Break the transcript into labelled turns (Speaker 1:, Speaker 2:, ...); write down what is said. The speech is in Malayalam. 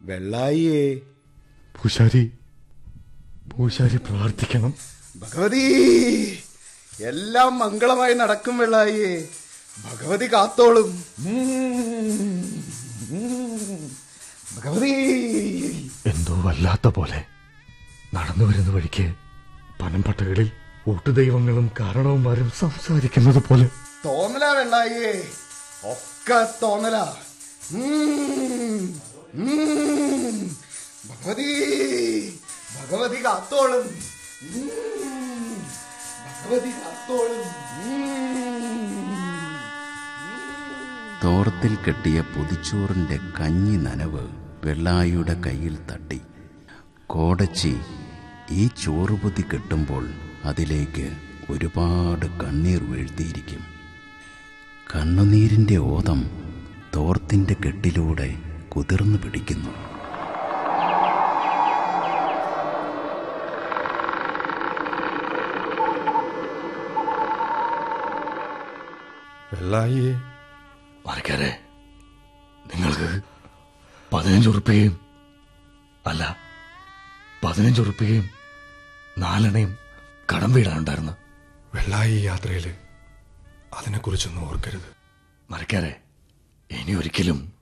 Speaker 1: വെള്ളായിയേ.
Speaker 2: പൂശാരി പ്രാർത്ഥിക്കണം.
Speaker 1: ഭഗവതി, എല്ലാം മംഗളമായി നടക്കും വെള്ളായിയേ. ഭഗവതി കാത്തോളും. ഭഗവതി.
Speaker 2: എന്തോ വല്ലാത്ത പോലെ നടന്നു വരുന്ന വഴിക്ക് പനംപട്ടകളിൽ ഊട്ടുദൈവങ്ങളും കാരണവന്മാരും സംസാരിക്കുന്നത് പോലെ
Speaker 1: തോന്നല വെള്ളായിയേ, ഒക്കെ തോന്നല. ഭഗവതി, ഭഗവതി കാത്തോളും. ഭഗവതി കാത്തോളും.
Speaker 3: തോർത്തിൽ കെട്ടിയ പൊതിച്ചോറിന്റെ കഞ്ഞി നനവ് വെള്ളായിയുടെ കയ്യിൽ തട്ടി. കോടച്ചി ഈ ചോറുപൊതി കെട്ടുമ്പോൾ അതിലേക്ക് ഒരുപാട് കണ്ണീർ വീഴ്ത്തിയിരിക്കും. കണ്ണുനീരിന്റെ ഓതം തോർത്തിന്റെ കെട്ടിലൂടെ കുതിർന്നു പിടിക്കുന്നു.
Speaker 2: വെള്ളായിയെ മറിക്കാരെ, നിങ്ങൾക്ക് 15 ഉറുപ്പികയും അല്ല 15 ഉറുപ്പികയും 4 കടം വീടാനുണ്ടായിരുന്നു.
Speaker 4: വെള്ളായി യാത്രയിൽ അതിനെക്കുറിച്ചൊന്നും ഓർക്കരുത്.
Speaker 2: മറിക്കാരെ, ഇനി ഒരിക്കലും